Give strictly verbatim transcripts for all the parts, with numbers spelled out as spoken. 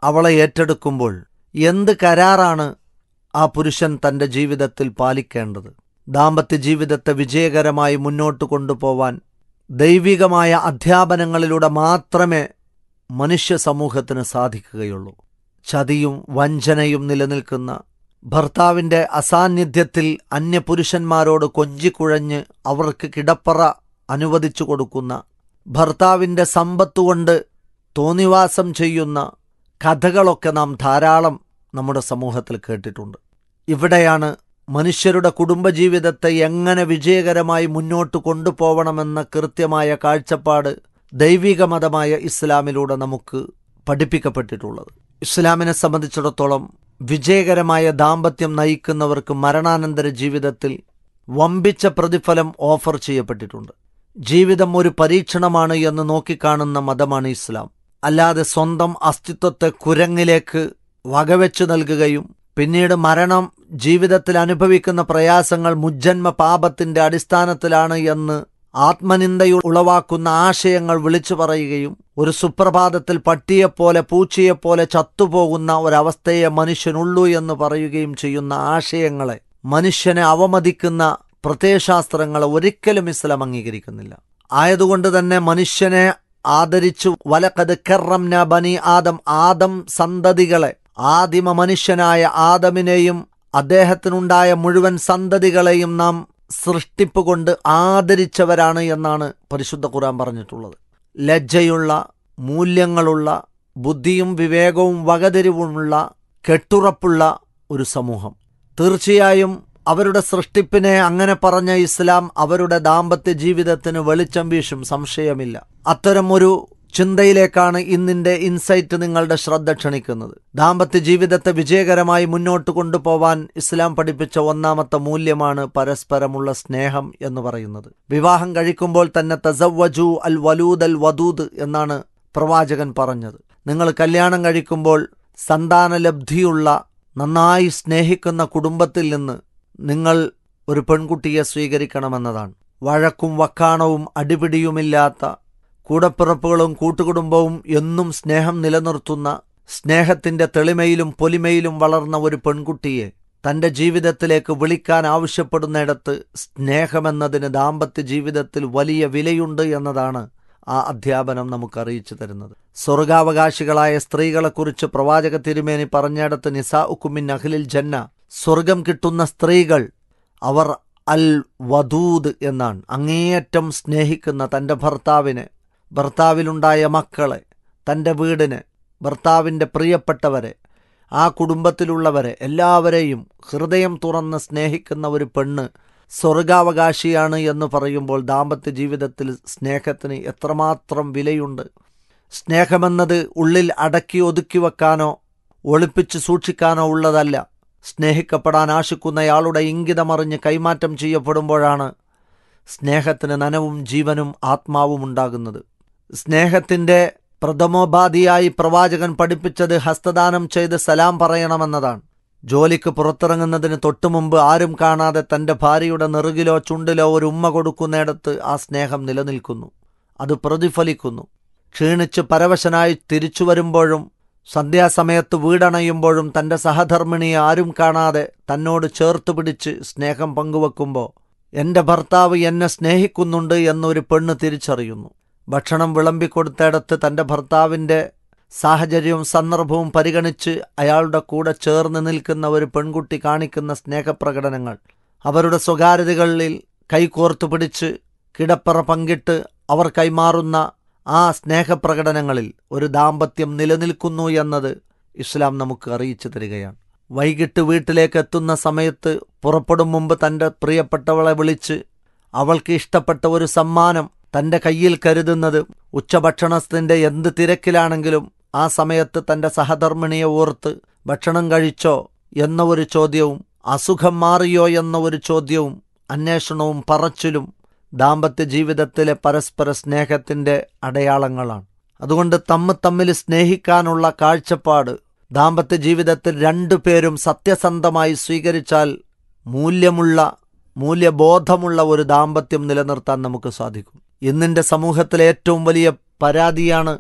അവളെ ഏറ്റെടുക്കുമ്പോൾ എന്ത് കരാറാണ് ആ പുരുഷൻ തൻ്റെ ജീവിതത്തിൽ പാലിക്കേണ്ടത്? ദാമ്പത്യ ജീവിതത്തെ വിജയകരമായി മുന്നോട്ട് കൊണ്ടുപോവാൻ ദൈവികമായ അധ്യാപനങ്ങളിലൂടെ മാത്രമേ മനുഷ്യ സമൂഹത്തിന് സാധിക്കുകയുള്ളൂ. ചതിയും വഞ്ചനയും നിലനിൽക്കുന്ന, ഭർത്താവിൻ്റെ അസാന്നിധ്യത്തിൽ അന്യപുരുഷന്മാരോട് കൊഞ്ചിക്കുഴഞ്ഞ് അവർക്ക് കിടപ്പറ അനുവദിച്ചു കൊടുക്കുന്ന, ഭർത്താവിൻ്റെ സമ്പത്തുകൊണ്ട് തോന്നിവാസം ചെയ്യുന്ന കഥകളൊക്കെ നാം ധാരാളം നമ്മുടെ സമൂഹത്തിൽ കേട്ടിട്ടുണ്ട്. ഇവിടെയാണ് മനുഷ്യരുടെ കുടുംബജീവിതത്തെ എങ്ങനെ വിജയകരമായി മുന്നോട്ട് കൊണ്ടുപോകണമെന്ന കൃത്യമായ കാഴ്ചപ്പാട് ദൈവികമതമായ ഇസ്ലാമിലൂടെ നമുക്ക് പഠിപ്പിക്കപ്പെട്ടിട്ടുള്ളത്. ഇസ്ലാമിനെ സംബന്ധിച്ചിടത്തോളം വിജയകരമായ ദാമ്പത്യം നയിക്കുന്നവർക്ക് മരണാനന്തര ജീവിതത്തിൽ വമ്പിച്ച പ്രതിഫലം ഓഫർ ചെയ്യപ്പെട്ടിട്ടുണ്ട്. ജീവിതം ഒരു പരീക്ഷണമാണ് എന്ന് നോക്കിക്കാണുന്ന മതമാണ് ഇസ്ലാം. അല്ലാതെ സ്വന്തം അസ്തിത്വത്തെ കുരങ്ങിലേക്ക് വകവെച്ചു നൽകുകയും പിന്നീട് മരണം ജീവിതത്തിൽ അനുഭവിക്കുന്ന പ്രയാസങ്ങൾ മുജ്ജന്മ പാപത്തിന്റെ അടിസ്ഥാനത്തിലാണ് എന്ന് ആത്മനിന്ദയിൽ ഉളവാക്കുന്ന ആശയങ്ങൾ വിളിച്ചു പറയുകയും ഒരു സുപ്രഭാതത്തിൽ പട്ടിയെപ്പോലെ പൂച്ചയെപ്പോലെ ചത്തുപോകുന്ന ഒരവസ്ഥയെ മനുഷ്യനുള്ളൂ എന്ന് പറയുകയും ചെയ്യുന്ന ആശയങ്ങളെ, മനുഷ്യനെ അവമതിക്കുന്ന പ്രത്യയശാസ്ത്രങ്ങളെ ഒരിക്കലും ഇസ്ലാം അംഗീകരിക്കുന്നില്ല. ആയതുകൊണ്ട് തന്നെ മനുഷ്യനെ ആദരിച്ചു വലഖദ് കറംനാ ബനി ആദം, ആദം സന്തതികളെ, ആദിമ മനുഷ്യനായ ആദമിനെയും അദ്ദേഹത്തിനുണ്ടായ മുഴുവൻ സന്തതികളെയും നാം സൃഷ്ടിപ്പ് കൊണ്ട് ആദരിച്ചവരാണ് എന്നാണ് പരിശുദ്ധ ഖുർആൻ പറഞ്ഞിട്ടുള്ളത്. ലജ്ജയുള്ള, മൂല്യങ്ങളുള്ള, ബുദ്ധിയും വിവേകവും വകതിരിവുമുള്ള, കെട്ടുറപ്പുള്ള ഒരു സമൂഹം. തീർച്ചയായും അവരുടെ സൃഷ്ടിപ്പിനെ അങ്ങനെ പറഞ്ഞ ഇസ്ലാം അവരുടെ ദാമ്പത്യ ജീവിതത്തിന് വെളിച്ചം വീശും, സംശയമില്ല. അത്തരം ഒരു ചിന്തയിലേക്കാണ് ഇന്നിൻ്റെ ഇൻസൈറ്റ് നിങ്ങളുടെ ശ്രദ്ധ ക്ഷണിക്കുന്നത്. ദാമ്പത്യ ജീവിതത്തെ വിജയകരമായി മുന്നോട്ട് കൊണ്ടുപോവാൻ ഇസ്ലാം പഠിപ്പിച്ച ഒന്നാമത്തെ മൂല്യമാണ് പരസ്പരമുള്ള സ്നേഹം എന്ന് പറയുന്നത്. വിവാഹം കഴിക്കുമ്പോൾ തന്നെ തസവ്വജു അൽ വലൂദ് അൽ വദൂദ് എന്നാണ് പ്രവാചകൻ പറഞ്ഞത്. നിങ്ങൾ കല്യാണം കഴിക്കുമ്പോൾ സന്താനലബ്ധിയുള്ള, നന്നായി സ്നേഹിക്കുന്ന കുടുംബത്തിൽ നിന്ന് നിങ്ങൾ ഒരു പെൺകുട്ടിയെ സ്വീകരിക്കണമെന്നതാണ്. വഴക്കും വക്കാണവും അടിപിടിയുമില്ലാത്ത, കൂടപ്പിറപ്പുകളും കൂട്ടുകുടുംബവും എന്നും സ്നേഹം നിലനിർത്തുന്ന, സ്നേഹത്തിന്റെ തെളിമയിലും പൊലിമയിലും വളർന്ന ഒരു പെൺകുട്ടിയെ തൻ്റെ ജീവിതത്തിലേക്ക് വിളിക്കാൻ ആവശ്യപ്പെടുന്നിടത്ത് സ്നേഹമെന്നതിന് ദാമ്പത്യ ജീവിതത്തിൽ വലിയ വിലയുണ്ട് എന്നതാണ് ആ അധ്യാപനം നമുക്ക് അറിയിച്ചു തരുന്നത്. സ്വർഗാവകാശികളായ സ്ത്രീകളെക്കുറിച്ച് പ്രവാചക തിരുമേനി പറഞ്ഞിടത്ത് നിസാഉക്കും മിൻ അഹ്ലിൽ ജന്ന, സ്വർഗം കിട്ടുന്ന സ്ത്രീകൾ അവർ അൽ വദൂദ് എന്നാണ്. അങ്ങേയറ്റം സ്നേഹിക്കുന്ന തൻ്റെ ഭർത്താവിനെ, ഭർത്താവിലുണ്ടായ മക്കളെ, തൻ്റെ വീടിനെ, ഭർത്താവിൻ്റെ പ്രിയപ്പെട്ടവരെ, ആ കുടുംബത്തിലുള്ളവരെ എല്ലാവരെയും ഹൃദയം തുറന്ന് സ്നേഹിക്കുന്ന ഒരു പെണ്ണ് സ്വർഗാവകാശിയാണ് എന്ന് പറയുമ്പോൾ ദാമ്പത്യ ജീവിതത്തിൽ സ്നേഹത്തിന് എത്രമാത്രം വിലയുണ്ട്. സ്നേഹമെന്നത് ഉള്ളിൽ അടക്കി ഒതുക്കി വെക്കാനോ ഒളിപ്പിച്ച് സൂക്ഷിക്കാനോ ഉള്ളതല്ല. സ്നേഹിക്കപ്പെടാൻ ആശിക്കുന്നയാളുടെ ഇംഗിതമറിഞ്ഞ് കൈമാറ്റം ചെയ്യപ്പെടുമ്പോഴാണ് സ്നേഹത്തിന് നനവും ജീവനും ആത്മാവും ഉണ്ടാകുന്നത്. സ്നേഹത്തിൻ്റെ പ്രഥമോപാധിയായി പ്രവാചകൻ പഠിപ്പിച്ചത് ഹസ്തദാനം ചെയ്ത് സലാം പറയണമെന്നതാണ്. ജോലിക്ക് പുറത്തിറങ്ങുന്നതിന് തൊട്ടുമുമ്പ് ആരും കാണാതെ തൻ്റെ ഭാര്യയുടെ നെറുകിലോ ചുണ്ടിലോ ഒരു ഉമ്മ കൊടുക്കുന്നിടത്ത് ആ സ്നേഹം നിലനിൽക്കുന്നു, അത് പ്രതിഫലിക്കുന്നു. ക്ഷീണിച്ച് പരവശനായി തിരിച്ചു വരുമ്പോഴും സന്ധ്യാസമയത്ത് വീടണയുമ്പോഴും തൻ്റെ സഹധർമ്മിണിയെ ആരും കാണാതെ തന്നോട് ചേർത്ത് പിടിച്ച് സ്നേഹം പങ്കുവെക്കുമ്പോൾ എൻ്റെ ഭർത്താവ് എന്നെ സ്നേഹിക്കുന്നുണ്ട് എന്നൊരു പെണ്ണ് തിരിച്ചറിയുന്നു. ഭക്ഷണം വിളമ്പിക്കൊടുത്തിടത്ത് തൻ്റെ ഭർത്താവിൻ്റെ സാഹചര്യവും സന്ദർഭവും പരിഗണിച്ച് അയാളുടെ കൂടെ ചേർന്ന് നിൽക്കുന്ന ഒരു പെൺകുട്ടി കാണിക്കുന്ന സ്നേഹപ്രകടനങ്ങൾ, അവരുടെ സ്വകാര്യതകളിൽ കൈകോർത്തു പിടിച്ച് കിടപ്പറ പങ്കിട്ട് അവർ കൈമാറുന്ന ആ സ്നേഹപ്രകടനങ്ങളിൽ ഒരു ദാമ്പത്യം നിലനിൽക്കുന്നു എന്നത് ഇസ്ലാം നമുക്ക് അറിയിച്ചു തരികയാണ്. വൈകിട്ട് വീട്ടിലേക്ക് എത്തുന്ന സമയത്ത് പുറപ്പെടും മുമ്പ് തൻ്റെ പ്രിയപ്പെട്ടവളെ വിളിച്ച് അവൾക്ക് ഇഷ്ടപ്പെട്ട ഒരു സമ്മാനം തൻ്റെ കയ്യിൽ കരുതുന്നത്, ഉച്ചഭക്ഷണത്തിൻ്റെ എന്ത് തിരക്കിലാണെങ്കിലും ആ സമയത്ത് തൻ്റെ സഹധർമ്മിണിയെ ഓർത്ത് ഭക്ഷണം കഴിച്ചോ എന്ന ഒരു ചോദ്യവും അസുഖം മാറിയോ എന്ന ഒരു ചോദ്യവും അന്വേഷണവും പറച്ചിലും ദാമ്പത്യ ജീവിതത്തിലെ പരസ്പര സ്നേഹത്തിൻ്റെ അടയാളങ്ങളാണ്. അതുകൊണ്ട് തമ്മ് തമ്മിൽ സ്നേഹിക്കാനുള്ള കാഴ്ചപ്പാട് ദാമ്പത്യ ജീവിതത്തിൽ രണ്ടു പേരും സത്യസന്ധമായി സ്വീകരിച്ചാൽ മൂല്യമുള്ള മൂല്യബോധമുള്ള ഒരു ദാമ്പത്യം നിലനിർത്താൻ നമുക്ക് സാധിക്കും. ഇന്നിൻ്റെ സമൂഹത്തിലെ ഏറ്റവും വലിയ പരാതിയാണ്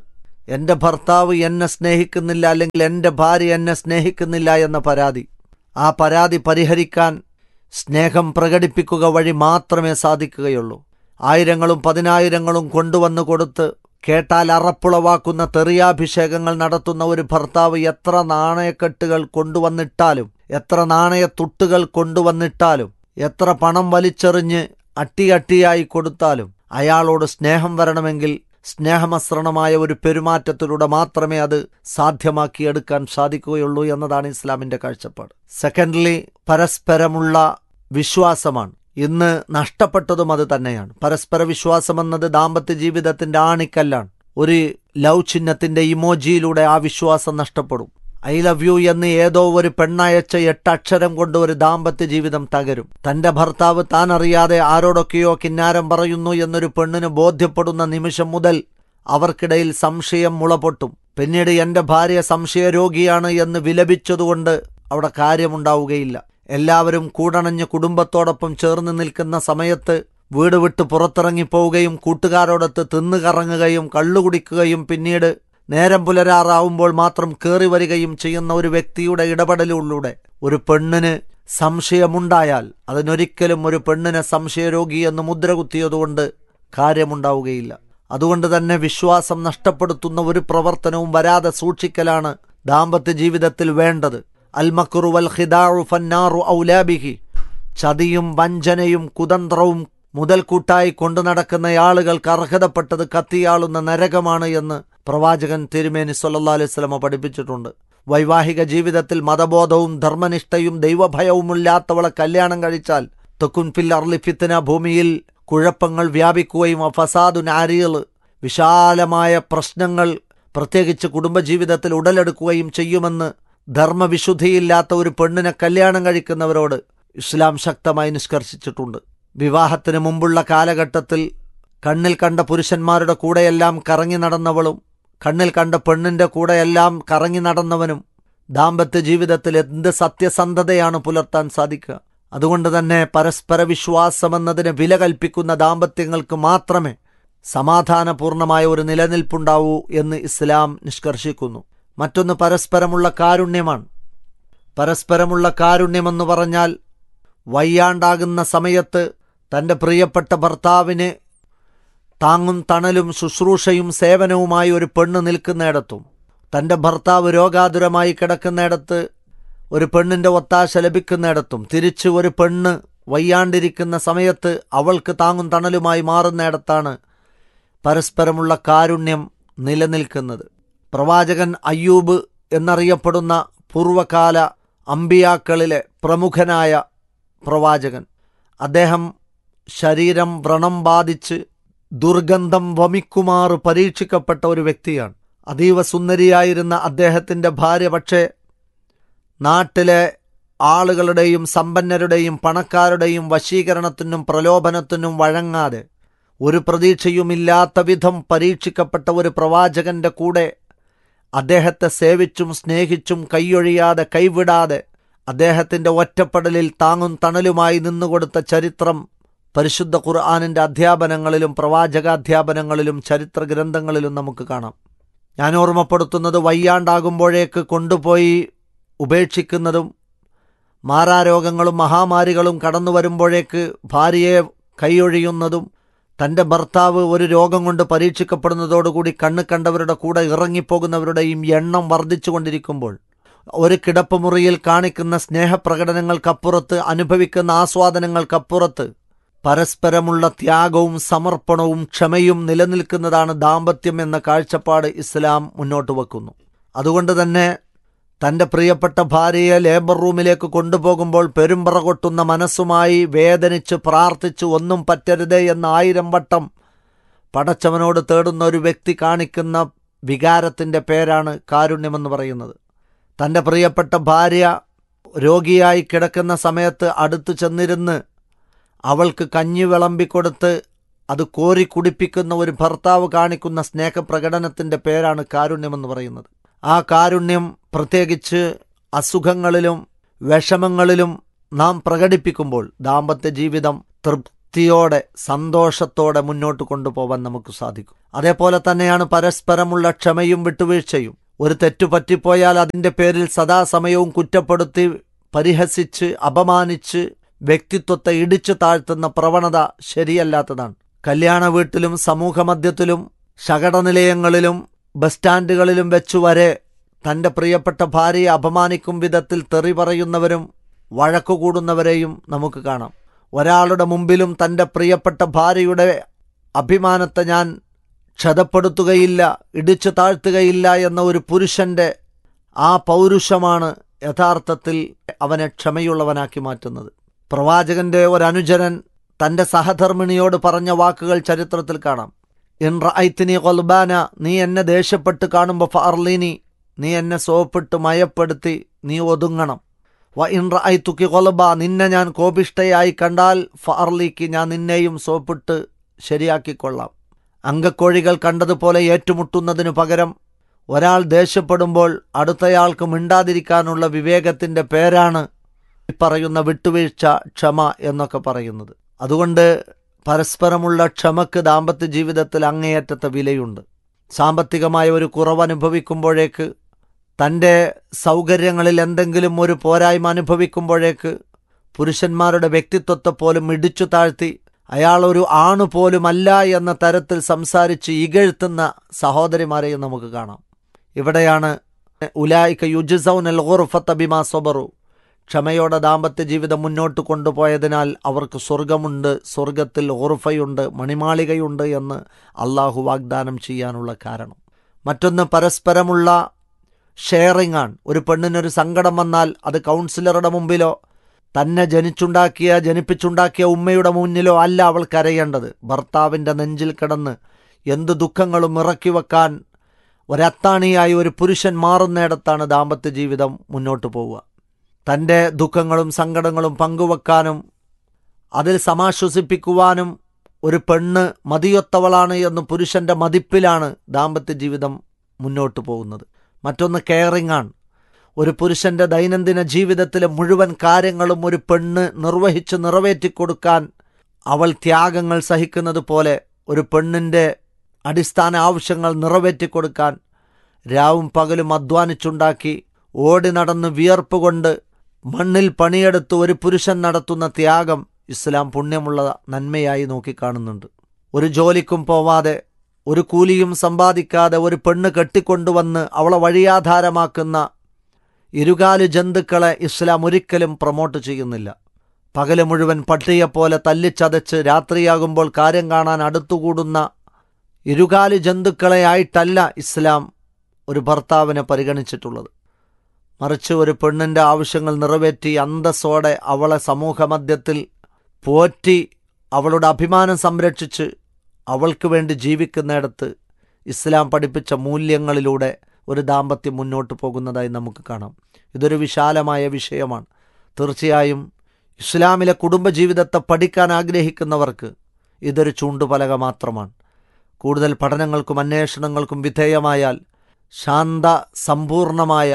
എൻ്റെ ഭർത്താവ് എന്നെ സ്നേഹിക്കുന്നില്ല, അല്ലെങ്കിൽ എൻ്റെ ഭാര്യ എന്നെ സ്നേഹിക്കുന്നില്ല എന്ന പരാതി. ആ പരാതി പരിഹരിക്കാൻ സ്നേഹം പ്രകടിപ്പിക്കുക വഴി മാത്രമേ സാധിക്കുകയുള്ളൂ. ആയിരങ്ങളും പതിനായിരങ്ങളും കൊണ്ടുവന്ന് കൊടുത്ത് കേട്ടാൽ അറപ്പുളവാക്കുന്ന തെറിയാഭിഷേകങ്ങൾ നടത്തുന്ന ഒരു ഭർത്താവ് എത്ര നാണയക്കെട്ടുകൾ കൊണ്ടുവന്നിട്ടാലും, എത്ര നാണയത്തുട്ടുകൾ കൊണ്ടുവന്നിട്ടാലും, എത്ര പണം വലിച്ചെറിഞ്ഞ് അട്ടിയട്ടിയായി കൊടുത്താലും, അയാളോട് സ്നേഹം വരണമെങ്കിൽ സ്നേഹമസൃണമായ ഒരു പെരുമാറ്റത്തിലൂടെ മാത്രമേ അത് സാധ്യമാക്കിയെടുക്കാൻ സാധിക്കുകയുള്ളൂ എന്നതാണ് ഇസ്ലാമിൻ്റെ കാഴ്ചപ്പാട്. സെക്കൻഡ്ലി, പരസ്പരമുള്ള വിശ്വാസമാണ്. ഇന്ന് നഷ്ടപ്പെട്ടതും അത് തന്നെയാണ്. പരസ്പര വിശ്വാസമെന്നത് ദാമ്പത്യ ജീവിതത്തിന്റെ ആണിക്കല്ലാണ്. ഒരു ലവ് ചിഹ്നത്തിന്റെ ഇമോജിയിലൂടെ ആ വിശ്വാസം നഷ്ടപ്പെടും. ഐ ലവ് യു എന്ന് ഏതോ ഒരു പെണ്ണയച്ച എട്ടക്ഷരം കൊണ്ട് ഒരു ദാമ്പത്യ ജീവിതം തകരും. തന്റെ ഭർത്താവ് താൻ അറിയാതെ ആരോടൊക്കെയോ കിന്നാരം പറയുന്നു എന്നൊരു പെണ്ണിന് ബോധ്യപ്പെടുന്ന നിമിഷം മുതൽ അവർക്കിടയിൽ സംശയം മുളപൊട്ടും. പിന്നീട് എന്റെ ഭാര്യ സംശയരോഗിയാണ് എന്ന് വിലപിച്ചതുകൊണ്ട് അവിടെ കാര്യമുണ്ടാവുകയില്ല. എല്ലാവരും കൂടണഞ്ഞ് കുടുംബത്തോടൊപ്പം ചേർന്ന് നിൽക്കുന്ന സമയത്ത് വീട് വിട്ട് പുറത്തിറങ്ങിപ്പോവുകയും കൂട്ടുകാരോടൊത്ത് തിന്നുകറങ്ങുകയും കള്ളുകുടിക്കുകയും പിന്നീട് നേരം പുലരാറാവുമ്പോൾ മാത്രം കയറി വരികയും ചെയ്യുന്ന ഒരു വ്യക്തിയുടെ ഇടപെടലിലൂടെ ഒരു പെണ്ണിന് സംശയമുണ്ടായാൽ അതിനൊരിക്കലും ഒരു പെണ്ണിനെ സംശയരോഗി എന്ന് മുദ്ര കുത്തിയതുകൊണ്ട് കാര്യമുണ്ടാവുകയില്ല. അതുകൊണ്ട് തന്നെ വിശ്വാസം നഷ്ടപ്പെടുത്തുന്ന ഒരു പ്രവർത്തനവും വരാതെ സൂക്ഷിക്കലാണ് ദാമ്പത്യ ജീവിതത്തിൽ വേണ്ടത്. അൽമക്റു വൽ ഖിദാഉ ഫന്നാറു ഔലാ ബിഹി. ചതിയും വഞ്ചനയും കുതന്ത്രവും മുതൽക്കൂട്ടായി കൊണ്ടു നടക്കുന്ന ആളുകൾക്ക് അർഹതപ്പെട്ടത് കത്തിയാളുന്ന നരകമാണ് എന്ന് പ്രവാചകൻ തിരുമേനി സല്ലല്ലാഹു അലൈഹി വസല്ലം പഠിപ്പിച്ചിട്ടുണ്ട്. വൈവാഹിക ജീവിതത്തിൽ മതബോധവും ധർമ്മനിഷ്ഠയും ദൈവഭയവുമില്ലാത്തവളെ കല്യാണം കഴിച്ചാൽ തകുൻ ഫിൽ അർളി ഫിത്ന, ഭൂമിയിൽ കുഴപ്പങ്ങൾ വ്യാപിക്കുകയും ഫസാദുൻ അരീൾ, വിശാലമായ പ്രശ്നങ്ങൾ പ്രത്യേകിച്ച് കുടുംബജീവിതത്തിൽ ഉടലെടുക്കുകയും ചെയ്യുമെന്ന് ധർമ്മവിശുദ്ധിയില്ലാത്ത ഒരു പെണ്ണിനെ കല്യാണം കഴിക്കുന്നവരോട് ഇസ്ലാം ശക്തമായി നിഷ്കർഷിച്ചിട്ടുണ്ട്. വിവാഹത്തിന് മുമ്പുള്ള കാലഘട്ടത്തിൽ കണ്ണിൽ കണ്ട പുരുഷന്മാരുടെ കൂടെയെല്ലാം കറങ്ങി നടന്നവളും കണ്ണിൽ കണ്ട പെണ്ണിന്റെ കൂടെയെല്ലാം കറങ്ങി നടന്നവനും ദാമ്പത്യ ജീവിതത്തിൽ എന്ത് സത്യസന്ധതയാണ് പുലർത്താൻ സാധിക്കുക? അതുകൊണ്ട് തന്നെ പരസ്പര വിശ്വാസമെന്നതിന് വില കൽപ്പിക്കുന്ന ദാമ്പത്യങ്ങൾക്ക് മാത്രമേ സമാധാനപൂർണമായ ഒരു നിലനിൽപ്പുണ്ടാവൂ എന്ന് ഇസ്ലാം നിഷ്കർഷിക്കുന്നു. മറ്റൊന്ന് പരസ്പരമുള്ള കാരുണ്യമാണ്. പരസ്പരമുള്ള കാരുണ്യമെന്ന് പറഞ്ഞാൽ വയ്യാണ്ടാകുന്ന സമയത്ത് തൻ്റെ പ്രിയപ്പെട്ട ഭർത്താവിന് താങ്ങും തണലും ശുശ്രൂഷയും സേവനവുമായി ഒരു പെണ്ണ് നിൽക്കുന്നിടത്തും, തൻ്റെ ഭർത്താവ് രോഗാതുരമായി കിടക്കുന്നിടത്ത് ഒരു പെണ്ണിൻ്റെ ഒത്താശ ലഭിക്കുന്നിടത്തും, തിരിച്ച് ഒരു പെണ്ണ് വയ്യാണ്ടിരിക്കുന്ന സമയത്ത് അവൾക്ക് താങ്ങും തണലുമായി മാറുന്നിടത്താണ് പരസ്പരമുള്ള കാരുണ്യം നിലനിൽക്കുന്നത്. പ്രവാചകൻ അയ്യൂബ് എന്നറിയപ്പെടുന്ന പൂർവകാല അമ്പിയാക്കളിലെ പ്രമുഖനായ പ്രവാചകൻ, അദ്ദേഹം ശരീരം വ്രണം ബാധിച്ച് ദുർഗന്ധം വമിക്കുമാറ് പരീക്ഷിക്കപ്പെട്ട ഒരു വ്യക്തിയാണ്. അതീവ സുന്ദരിയായിരുന്ന അദ്ദേഹത്തിൻ്റെ ഭാര്യ പക്ഷേ നാട്ടിലെ ആളുകളുടെയും സമ്പന്നരുടെയും പണക്കാരുടെയും വശീകരണത്തിനും പ്രലോഭനത്തിനും വഴങ്ങാതെ ഒരു പ്രതീക്ഷയുമില്ലാത്ത വിധം പരീക്ഷിക്കപ്പെട്ട ഒരു പ്രവാചകന്റെ കൂടെ അദ്ദേഹത്തെ സേവിച്ചും സ്നേഹിച്ചും കൈയൊഴിയാതെ കൈവിടാതെ അദ്ദേഹത്തിൻ്റെ ഒറ്റപ്പെടലിൽ താങ്ങും തണലുമായി നിന്നുകൊടുത്ത ചരിത്രം പരിശുദ്ധ ഖുർആനിൻ്റെ അധ്യാപനങ്ങളിലും പ്രവാചകാധ്യാപനങ്ങളിലും ചരിത്ര ഗ്രന്ഥങ്ങളിലും നമുക്ക് കാണാം. ഞാൻ ഓർമ്മപ്പെടുത്തുന്നത്, വയ്യാണ്ടാകുമ്പോഴേക്ക് കൊണ്ടുപോയി ഉപേക്ഷിക്കുന്നതും മാറാരോഗങ്ങളും മഹാമാരികളും കടന്നു വരുമ്പോഴേക്ക് ഭാര്യയെ കൈയൊഴിയുന്നതും തൻ്റെ ഭർത്താവ് ഒരു രോഗം കൊണ്ട് പരീക്ഷിക്കപ്പെടുന്നതോടുകൂടി കണ്ണ് കണ്ടവരുടെ കൂടെ ഇറങ്ങിപ്പോകുന്നവരുടെയും എണ്ണം വർദ്ധിച്ചു കൊണ്ടിരിക്കുമ്പോൾ ഒരു കിടപ്പുമുറിയിൽ കാണിക്കുന്ന സ്നേഹപ്രകടനങ്ങൾക്കപ്പുറത്ത്, അനുഭവിക്കുന്ന ആസ്വാദനങ്ങൾക്കപ്പുറത്ത് പരസ്പരമുള്ള ത്യാഗവും സമർപ്പണവും ക്ഷമയും നിലനിൽക്കുന്നതാണ് ദാമ്പത്യം എന്ന കാഴ്ചപ്പാട് ഇസ്ലാം മുന്നോട്ട് വെക്കുന്നു. അതുകൊണ്ട് തന്നെ തൻ്റെ പ്രിയപ്പെട്ട ഭാര്യയെ ലേബർ റൂമിലേക്ക് കൊണ്ടുപോകുമ്പോൾ പെരുമ്പറ കൊട്ടുന്ന മനസ്സുമായി വേദനിച്ച് പ്രാർത്ഥിച്ച് ഒന്നും പറ്റരുതേ എന്ന് ആയിരം വട്ടം പടച്ചവനോട് തേടുന്ന ഒരു വ്യക്തി കാണിക്കുന്ന വികാരത്തിൻ്റെ പേരാണ് കാരുണ്യമെന്ന് പറയുന്നത്. തൻ്റെ പ്രിയപ്പെട്ട ഭാര്യ രോഗിയായി കിടക്കുന്ന സമയത്ത് അടുത്തു ചെന്നിരുന്ന് അവൾക്ക് കഞ്ഞി വിളമ്പിക്കൊടുത്ത് അത് കോരി കുടിപ്പിക്കുന്ന ഒരു ഭർത്താവ് കാണിക്കുന്ന സ്നേഹപ്രകടനത്തിൻ്റെ പേരാണ് കാരുണ്യമെന്ന് പറയുന്നത്. ആ കാരുണ്യം പ്രത്യേകിച്ച് അസുഖങ്ങളിലും വിഷമങ്ങളിലും നാം പ്രകടിപ്പിക്കുമ്പോൾ ദാമ്പത്യ ജീവിതം തൃപ്തിയോടെ സന്തോഷത്തോടെ മുന്നോട്ട് കൊണ്ടുപോകാൻ നമുക്ക് സാധിക്കും. അതേപോലെ തന്നെയാണ് പരസ്പരമുള്ള ക്ഷമയും വിട്ടുവീഴ്ചയും. ഒരു തെറ്റു പറ്റിപ്പോയാൽ അതിൻ്റെ പേരിൽ സദാസമയവും കുറ്റപ്പെടുത്തി പരിഹസിച്ച് അപമാനിച്ച് വ്യക്തിത്വത്തെ ഇടിച്ചു താഴ്ത്തുന്ന പ്രവണത ശരിയല്ലാത്തതാണ്. കല്യാണ വീട്ടിലും സമൂഹമധ്യത്തിലും ശകടനിലയങ്ങളിലും ബസ് സ്റ്റാൻഡുകളിലും വെച്ചുവരെ തൻ്റെ പ്രിയപ്പെട്ട ഭാര്യയെ അപമാനിക്കും വിധത്തിൽ തെറി പറയുന്നവരും വഴക്കുകൂടുന്നവരെയും നമുക്ക് കാണാം. ഒരാളുടെ മുമ്പിലും തൻ്റെ പ്രിയപ്പെട്ട ഭാര്യയുടെ അഭിമാനത്തെ ഞാൻ ക്ഷതപ്പെടുത്തുകയില്ല, ഇടിച്ചു താഴ്ത്തുകയില്ല എന്ന ഒരു പുരുഷൻ്റെ ആ പൗരുഷമാണ് യഥാർത്ഥത്തിൽ അവനെ ക്ഷമയുള്ളവനാക്കി മാറ്റുന്നത്. പ്രവാചകന്റെ ഒരനുചരൻ തൻ്റെ സഹധർമ്മിണിയോട് പറഞ്ഞ വാക്കുകൾ ചരിത്രത്തിൽ കാണാം. ഇൻ റഅയ്തനി ഖൽബാന, നീ എന്നെ ദേഷ്യപ്പെട്ട് കാണുമ്പോൾ ഫഅർലീനി, നീ എന്നെ സോപ്പിട്ട് മയപ്പെടുത്തി നീ ഒതുങ്ങണം. വ ഇൻ റഅയ്തുകി ഖൽബ, നിന്നെ ഞാൻ കോപിഷ്ഠയായി കണ്ടാൽ ഫഅർലിക്ക്, ഞാൻ നിന്നെയും സോപ്പിട്ട് ശരിയാക്കിക്കൊള്ളാം. അങ്കക്കോഴികൾ കണ്ടതുപോലെ ഏറ്റുമുട്ടുന്നതിനു പകരം ഒരാൾ ദേഷ്യപ്പെടുമ്പോൾ അടുത്തയാൾക്ക് മിണ്ടാതിരിക്കാനുള്ള വിവേകത്തിൻ്റെ പേരാണ് പറയുന്ന വിട്ടുവീഴ്ച, ക്ഷമ എന്നൊക്കെ പറയുന്നത്. അതുകൊണ്ട് പരസ്പരമുള്ള ക്ഷമക്ക് ദാമ്പത്യ ജീവിതത്തിൽ അങ്ങേയറ്റത്തെ വിലയുണ്ട്. സാമ്പത്തികമായ ഒരു കുറവ് അനുഭവിക്കുമ്പോഴേക്ക്, തൻ്റെ സൗകര്യങ്ങളിൽ എന്തെങ്കിലും ഒരു പോരായ്മ അനുഭവിക്കുമ്പോഴേക്ക് പുരുഷന്മാരുടെ വ്യക്തിത്വത്തെ പോലും ഇടിച്ചു താഴ്ത്തി അയാൾ ഒരു ആണു പോലുമല്ല എന്ന തരത്തിൽ സംസാരിച്ച് ഇകഴ്ത്തുന്ന സഹോദരിമാരെയും നമുക്ക് കാണാം. ഇവിടെയാണ് ഉലായിക യുജ്സൗനൽ ഗുർഫത ബിമാ സബറു, ക്ഷമയോടെ ദാമ്പത്യ ജീവിതം മുന്നോട്ട് കൊണ്ടുപോയതിനാൽ അവർക്ക് സ്വർഗമുണ്ട്, സ്വർഗത്തിൽ ഗുർഫയുണ്ട്, മണിമാളികയുണ്ട് എന്ന് അള്ളാഹു വാഗ്ദാനം ചെയ്യാനുള്ള കാരണം. മറ്റൊന്ന് പരസ്പരമുള്ള ഷെയറിംഗ് ആണ്. ഒരു പെണ്ണിനൊരു സങ്കടം വന്നാൽ അത് കൗൺസിലറുടെ മുമ്പിലോ തന്നെ ജനിച്ചുണ്ടാക്കിയ ജനിപ്പിച്ചുണ്ടാക്കിയ ഉമ്മയുടെ മുന്നിലോ അല്ല അവൾ കരയേണ്ടത്. ഭർത്താവിൻ്റെ നെഞ്ചിൽ കിടന്ന് എന്ത് ദുഃഖങ്ങളും ഇറക്കി വെക്കാൻ ഒരത്താണിയായി ഒരു പുരുഷൻ മാറുന്നിടത്താണ് ദാമ്പത്യ ജീവിതം മുന്നോട്ട് പോവുക. തൻ്റെ ദുഃഖങ്ങളും സങ്കടങ്ങളും പങ്കുവെക്കാനും അതിൽ സമാശ്വസിപ്പിക്കുവാനും ഒരു പെണ്ണ് മതിയൊത്തവളാണ് എന്ന് പുരുഷൻ്റെ മതിപ്പിലാണ് ദാമ്പത്യ ജീവിതം മുന്നോട്ട് പോകുന്നത്. മറ്റൊന്ന് കെയറിംഗ് ആണ്. ഒരു പുരുഷൻ്റെ ദൈനംദിന ജീവിതത്തിലെ മുഴുവൻ കാര്യങ്ങളും ഒരു പെണ്ണ് നിർവഹിച്ച് നിറവേറ്റിക്കൊടുക്കാൻ അവൾ ത്യാഗങ്ങൾ സഹിക്കുന്നത് പോലെ ഒരു പെണ്ണിൻ്റെ അടിസ്ഥാന ആവശ്യങ്ങൾ നിറവേറ്റിക്കൊടുക്കാൻ രാവും പകലും അധ്വാനിച്ചുണ്ടാക്കി ഓടി നടന്ന് വിയർപ്പ് കൊണ്ട് മണ്ണിൽ പണിയെടുത്ത് ഒരു പുരുഷൻ നടത്തുന്ന ത്യാഗം ഇസ്ലാം പുണ്യമുള്ള നന്മയായി നോക്കിക്കാണുന്നുണ്ട്. ഒരു ജോലിക്കും പോവാതെ ഒരു കൂലിയും സമ്പാദിക്കാതെ ഒരു പെണ്ണ് കെട്ടിക്കൊണ്ടുവന്ന് അവളെ വഴിയാധാരമാക്കുന്ന ഇരുകാലു ജന്തുക്കളെ ഇസ്ലാം ഒരിക്കലും പ്രൊമോട്ട് ചെയ്യുന്നില്ല. പകല് മുഴുവൻ പട്ടിയെപ്പോലെ തല്ലിച്ചതച്ച് രാത്രിയാകുമ്പോൾ കാര്യം കാണാൻ അടുത്തുകൂടുന്ന ഇരുകാലു ജന്തുക്കളെ ആയിട്ടല്ല ഇസ്ലാം ഒരു ഭർത്താവിനെ പരിഗണിച്ചിട്ടുള്ളത്. മറിച്ച് ഒരു പെണ്ണിൻ്റെ ആവശ്യങ്ങൾ നിറവേറ്റി അന്തസ്സോടെ അവളെ സമൂഹമധ്യത്തിൽ പോറ്റി അവളുടെ അഭിമാനം സംരക്ഷിച്ച് അവൾക്ക് വേണ്ടി ജീവിക്കുന്നിടത്ത് ഇസ്ലാം പഠിപ്പിച്ച മൂല്യങ്ങളിലൂടെ ഒരു ദാമ്പത്യം മുന്നോട്ട് പോകുന്നതായി നമുക്ക് കാണാം. ഇതൊരു വിശാലമായ വിഷയമാണ്. തീർച്ചയായും ഇസ്ലാമിലെ കുടുംബജീവിതത്തെ പഠിക്കാൻ ആഗ്രഹിക്കുന്നവർക്ക് ഇതൊരു ചൂണ്ടുപലക മാത്രമാണ്. കൂടുതൽ പഠനങ്ങൾക്കും അന്വേഷണങ്ങൾക്കും വിധേയമായാൽ ശാന്ത സമ്പൂർണമായ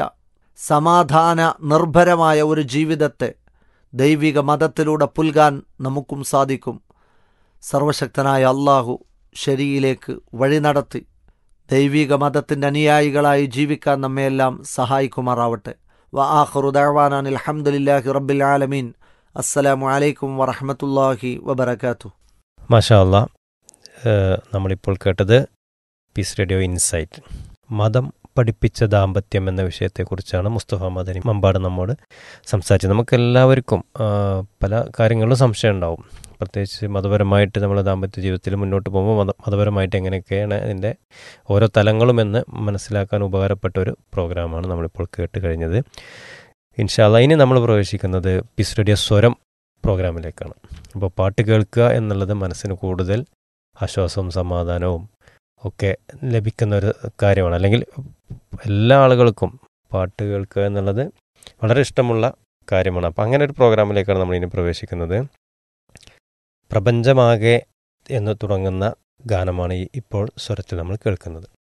സമാധാന നിർഭരമായ ഒരു ജീവിതത്തെ ദൈവിക മതത്തിലൂടെ പുൽകാൻ നമുക്കും സാധിക്കും. സർവശക്തനായ അള്ളാഹു ശരിയിലേക്ക് വഴി നടത്തി ദൈവിക മതത്തിൻ്റെ അനുയായികളായി ജീവിക്കാൻ നമ്മയെല്ലാം സഹായിക്കുമാറാവട്ടെ. വ ആഖിറു ദഅ്വാനാ അൽഹംദുലില്ലാഹി റബ്ബിൽ ആലമീൻ. അസ്സലാമു അലൈക്കും വറഹ്മത്തുള്ളാഹി വബറകാതുഹു. മാഷാ അല്ലാ, നമ്മളിപ്പോൾ കേട്ടത് പീസ് റേഡിയോ ഇൻസൈറ്റ്, മതം പഠിപ്പിച്ച ദാമ്പത്യം എന്ന വിഷയത്തെക്കുറിച്ചാണ് മുസ്തഫ മദനി മമ്പാട് നമ്മോട് സംസാരിച്ചത്. നമുക്കെല്ലാവർക്കും പല കാര്യങ്ങളിലും സംശയം ഉണ്ടാവും. പ്രത്യേകിച്ച് മതപരമായിട്ട് നമ്മൾ ദാമ്പത്യ ജീവിതത്തിൽ മുന്നോട്ട് പോകുമ്പോൾ മത മതപരമായിട്ട് എങ്ങനെയൊക്കെയാണ് അതിൻ്റെ ഓരോ തലങ്ങളുമെന്ന് മനസ്സിലാക്കാൻ ഉപകാരപ്പെട്ട ഒരു പ്രോഗ്രാമാണ് നമ്മളിപ്പോൾ കേട്ട് കഴിഞ്ഞത്. ഇൻഷാ അല്ലാ, ഇനി നമ്മൾ പ്രവേശിക്കുന്നത് പീസ് റേഡിയോ സ്വരം പ്രോഗ്രാമിലേക്കാണ്. അപ്പോൾ പാട്ട് കേൾക്കുക എന്നുള്ളത് മനസ്സിന് കൂടുതൽ ആശ്വാസവും സമാധാനവും ഒക്കെ ലഭിക്കുന്ന ഒരു കാര്യമാണ്. അല്ലെങ്കിൽ എല്ലാ ആളുകൾക്കും പാട്ട് കേൾക്കുക എന്നുള്ളത് വളരെ ഇഷ്ടമുള്ള കാര്യമാണ്. അപ്പം അങ്ങനെ ഒരു പ്രോഗ്രാമിലേക്കാണ് നമ്മളിനി പ്രവേശിക്കുന്നത്. പ്രപഞ്ചമാകെ എന്ന് തുടങ്ങുന്ന ഗാനമാണ് ഇപ്പോൾ സ്വരത്തിൽ നമ്മൾ കേൾക്കുന്നത്.